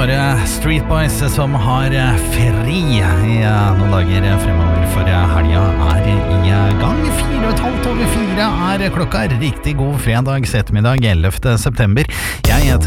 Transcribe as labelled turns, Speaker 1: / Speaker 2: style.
Speaker 1: bare Street Boys som har fri i noen dager fremover, for helga er i gang. 4:15 over 4 er klokka. Riktig god fredags ettermiddag 11. september. Jeg heter